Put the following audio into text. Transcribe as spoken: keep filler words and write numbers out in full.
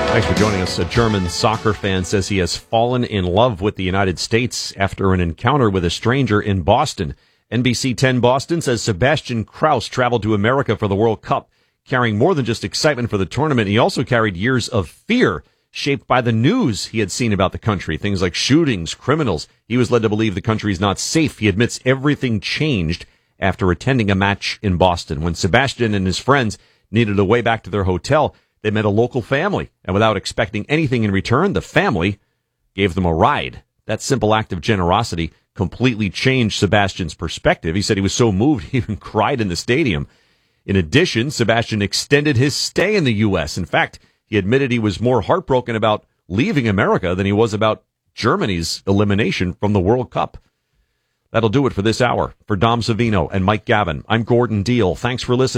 Thanks for joining us. A German soccer fan says he has fallen in love with the United States after an encounter with a stranger in Boston. N B C ten Boston says Sebastian Kraus traveled to America for the World Cup, carrying more than just excitement for the tournament. He also carried years of fear shaped by the news he had seen about the country, things like shootings, criminals. He was led to believe the country is not safe. He admits everything changed after attending a match in Boston. When Sebastian and his friends needed a way back to their hotel, they met a local family, and without expecting anything in return, the family gave them a ride. That simple act of generosity completely changed Sebastian's perspective. He said he was so moved he even cried in the stadium. In addition, Sebastian extended his stay in the U S. In fact, he admitted he was more heartbroken about leaving America than he was about Germany's elimination from the World Cup. That'll do it for this hour. For Dom Savino and Mike Gavin, I'm Gordon Deal. Thanks for listening.